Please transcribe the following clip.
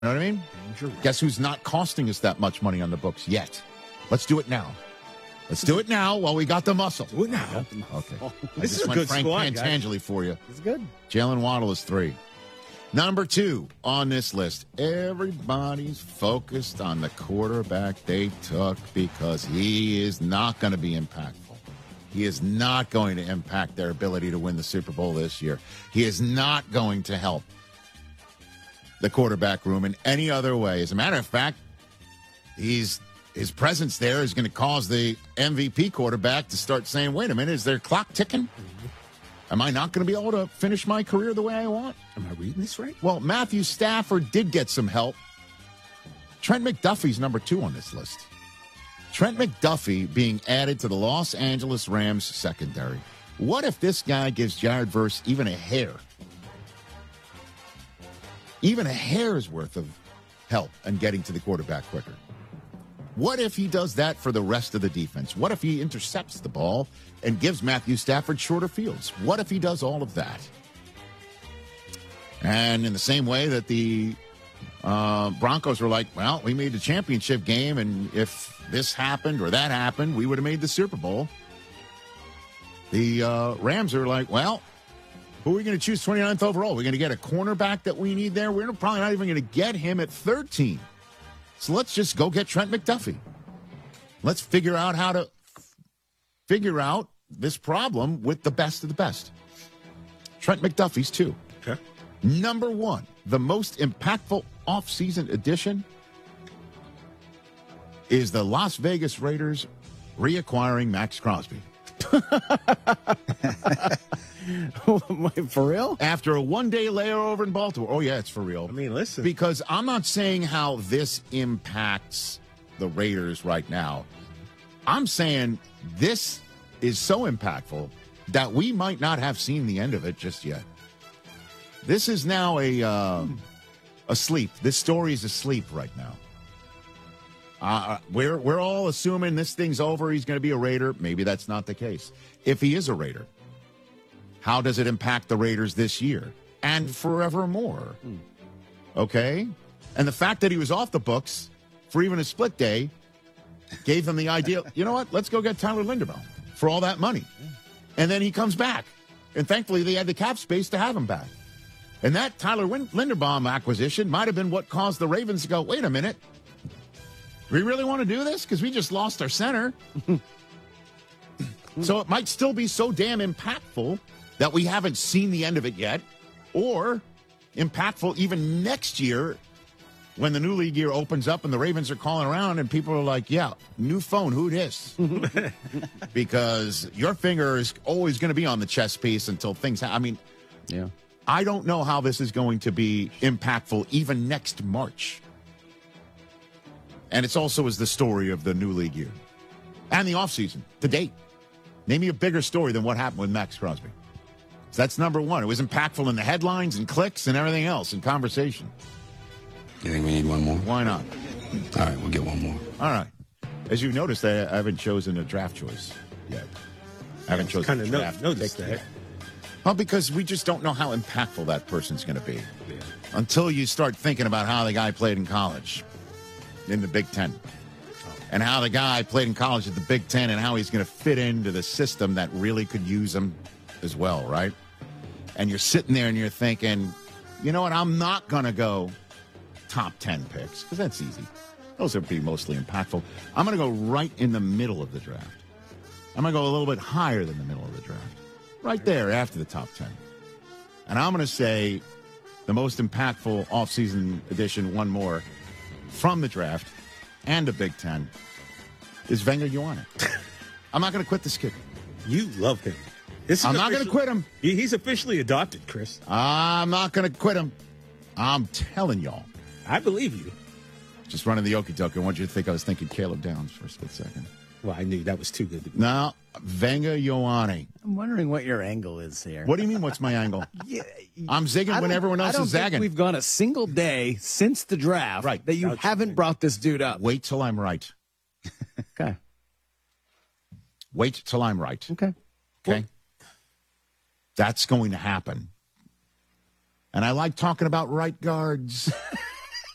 know what I mean? Guess who's not costing us that much money on the books yet? Let's do it now. Let's do it now while we got the muscle. Do it now. Okay. This is a good Frank squad, guys. Pantangeli for you. It's good. Jalen Waddle is 3. Number 2 on this list. Everybody's focused on the quarterback they took because he is not going to be impactful. He is not going to impact their ability to win the Super Bowl this year. He is not going to help the quarterback room in any other way. As a matter of fact, his presence there is going to cause the MVP quarterback to start saying, wait a minute, is their clock ticking? Am I not going to be able to finish my career the way I want? Am I reading this right? Well, Matthew Stafford did get some help. Trent McDuffie's number 2 on this list. Trent McDuffie being added to the Los Angeles Rams secondary. What if this guy gives Jared Verse even a hair? Even a hair's worth of help and getting to the quarterback quicker. What if he does that for the rest of the defense? What if he intercepts the ball and gives Matthew Stafford shorter fields? What if he does all of that? And in the same way that the Broncos were like, well, we made the championship game, and if this happened or that happened, we would have made the Super Bowl. The Rams are like, well, who are we going to choose 29th overall? We're going to get a cornerback that we need there. We're probably not even going to get him at 13. So let's just go get Trent McDuffie. Let's figure out how to figure out this problem with the best of the best. Trent McDuffie's 2. Okay. Number 1, the most impactful offseason addition is the Las Vegas Raiders reacquiring Max Crosby. For real? After a one-day layover in Baltimore. Oh, yeah, it's for real. I mean, listen. Because I'm not saying how this impacts the Raiders right now. I'm saying this is so impactful that we might not have seen the end of it just yet. This is now asleep. This story is asleep right now. We're all assuming this thing's over. He's going to be a Raider. Maybe that's not the case. If he is a Raider, how does it impact the Raiders this year and forevermore? Okay? And the fact that he was off the books for even a split day gave them the idea, you know what, let's go get Tyler Linderbaum for all that money. And then he comes back. And thankfully, they had the cap space to have him back. And that Tyler Linderbaum acquisition might have been what caused the Ravens to go, wait a minute, we really want to do this? Because we just lost our center. So it might still be so damn impactful that we haven't seen the end of it yet, or impactful even next year when the new league year opens up and the Ravens are calling around and people are like, yeah, new phone, who dis? Because your finger is always going to be on the chess piece until things happen. I mean, yeah. I don't know how this is going to be impactful even next March. And it's also is the story of the new league year and the offseason to date. Name me a bigger story than what happened with Max Crosby. So that's number 1. It was impactful in the headlines and clicks and everything else in conversation. You think we need one more? Why not? All right, we'll get one more. All right. As you've noticed, I haven't chosen a draft choice yet. I haven't chosen kind a of draft noticed pick that. yet. Well, because we just don't know how impactful that person's going to be until you start thinking about how the guy played in college in the Big Ten. And how the guy played in college at the Big Ten and how he's going to fit into the system that really could use him as well, right? And you're sitting there and you're thinking, you know what, I'm not going to go top 10 picks because that's easy. Those are pretty mostly impactful. I'm going to go right in the middle of the draft. I'm going to go a little bit higher than the middle of the draft. Right there after the top 10. And I'm going to say the most impactful offseason addition, one more, from the draft and the Big Ten, is Wenger Ioane. I'm not going to quit this kid. You love him. I'm not going to quit him. He's officially adopted, Chris. I'm not going to quit him. I'm telling y'all. I believe you. Just running the okie-dokie. I want you to think I was thinking Caleb Downs for a split second. Well, I knew that was too good to be. No, Wenger Ioane. I'm wondering what your angle is here. What do you mean, what's my angle? I'm zigging when everyone else is I don't zagging. think we've gone a single day since the draft that you haven't brought this dude up. Wait till I'm right. Okay. Wait till I'm right. Okay. Okay? That's going to happen. And I like talking about right guards.